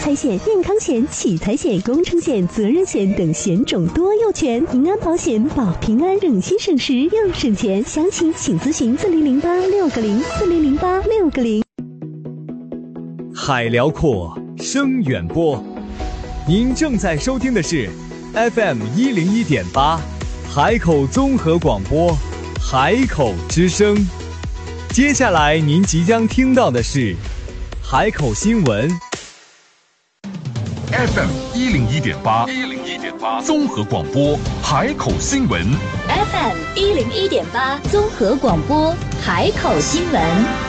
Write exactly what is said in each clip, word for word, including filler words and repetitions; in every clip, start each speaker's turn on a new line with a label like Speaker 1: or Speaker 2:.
Speaker 1: 财险、健康险、取财险、工程险、责任险等险种多又全，平安保险保平安，省心省时又省钱。详情请咨询四零零八六个零四零零八六个零。
Speaker 2: 海辽阔，声远播，您正在收听的是 F M 一零一点八，海口综合广播，海口之声。接下来您即将听到的是海口新闻。
Speaker 3: F M 一零一点八，一零一点八综合广播，海口新闻。
Speaker 4: F M 一零一点八综合广播，海口新闻。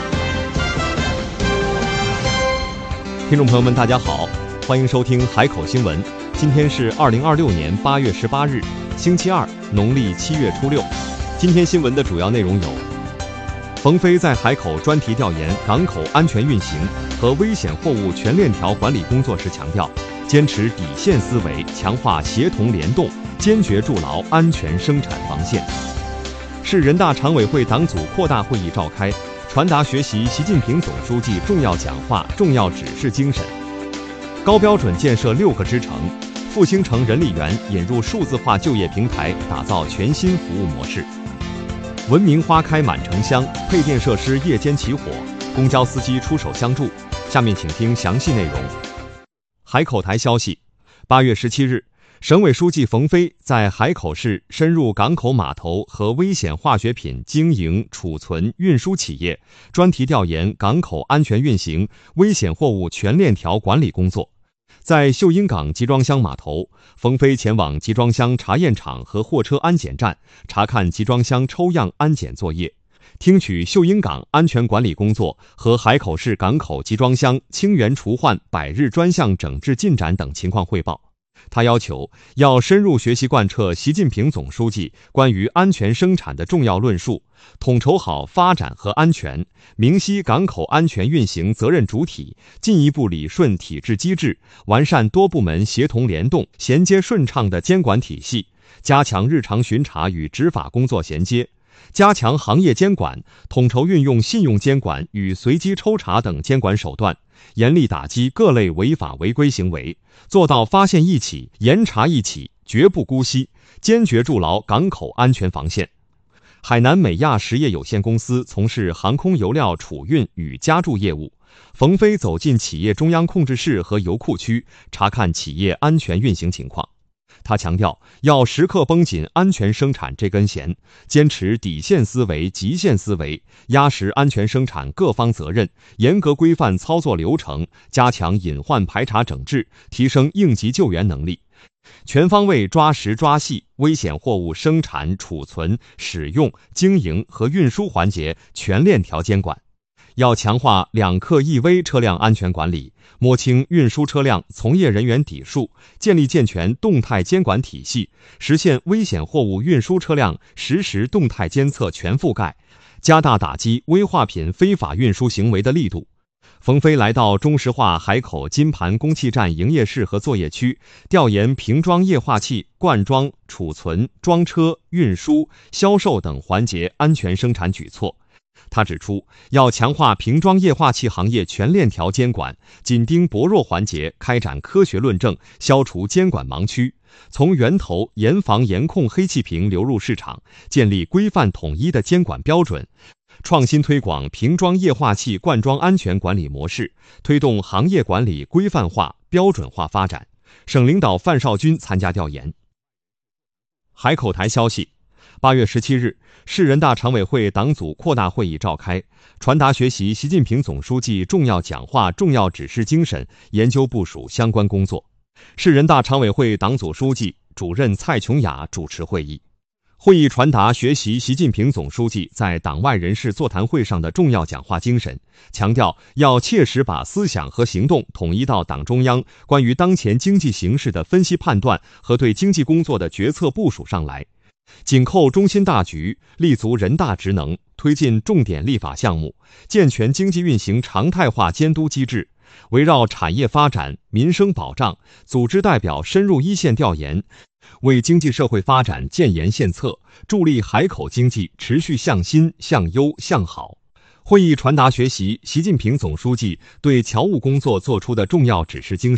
Speaker 5: 听众朋友们，大家好，欢迎收听海口新闻。今天是二零二六年八月十八日，星期二，农历七月初六。今天新闻的主要内容有：冯飞在海口专题调研港口安全运行和危险货物全链条管理工作时强调，坚持底线思维，强化协同联动，坚决筑牢安全生产防线。市人大常委会党组扩大会议召开，传达学习习近平总书记重要讲话、重要指示精神。高标准建设六个支城，复兴城人力园引入数字化就业平台，打造全新服务模式。文明花开满城乡，配电设施夜间起火，公交司机出手相助。下面请听详细内容。海口台消息，八月十七日，省委书记冯飞在海口市深入港口码头和危险化学品经营、储存、运输企业，专题调研港口安全运行、危险货物全链条管理工作。在秀英港集装箱码头，冯飞前往集装箱查验场和货车安检站，查看集装箱抽样安检作业，听取秀英港安全管理工作和海口市港口集装箱清源除换百日专项整治进展等情况汇报。他要求要深入学习贯彻习近平总书记关于安全生产的重要论述，统筹好发展和安全，明晰港口安全运行责任主体，进一步理顺体制机制，完善多部门协同联动、衔接顺畅的监管体系，加强日常巡查与执法工作衔接，加强行业监管，统筹运用信用监管与随机抽查等监管手段，严厉打击各类违法违规行为，做到发现一起、严查一起，绝不姑息，坚决筑牢港口安全防线。海南美亚实业有限公司从事航空油料储运与加注业务，冯飞走进企业中央控制室和油库区，查看企业安全运行情况。他强调，要时刻绷紧安全生产这根弦，坚持底线思维、极限思维，压实安全生产各方责任，严格规范操作流程，加强隐患排查整治，提升应急救援能力，全方位抓实抓细危险货物生产、储存、使用、经营和运输环节全链条监管。要强化两克一危车辆安全管理，摸清运输车辆从业人员底数，建立健全动态监管体系，实现危险货物运输车辆实时动态监测全覆盖，加大打击危化品非法运输行为的力度。冯飞来到中石化海口金盘供气站营业室和作业区，调研瓶装液化气灌装、储存、装车、运输、销售等环节安全生产举措。他指出，要强化瓶装液化气行业全链条监管，紧盯薄弱环节，开展科学论证，消除监管盲区，从源头严防严控黑气瓶流入市场，建立规范统一的监管标准，创新推广瓶装液化气灌装安全管理模式，推动行业管理规范化、标准化发展。省领导范绍军参加调研。海口台消息，八月十七日，市人大常委会党组扩大会议召开，传达学习习近平总书记重要讲话、重要指示精神，研究部署相关工作。市人大常委会党组书记、主任蔡琼雅主持会议。会议传达学习习近平总书记在党外人士座谈会上的重要讲话精神，强调要切实把思想和行动统一到党中央关于当前经济形势的分析判断和对经济工作的决策部署上来，紧扣中心大局，立足人大职能，推进重点立法项目，健全经济运行常态化监督机制，围绕产业发展、民生保障，组织代表深入一线调研，为经济社会发展建言献策，助力海口经济持续向新、向优、向好。会议传达学习习近平总书记对侨务工作作出的重要指示精神。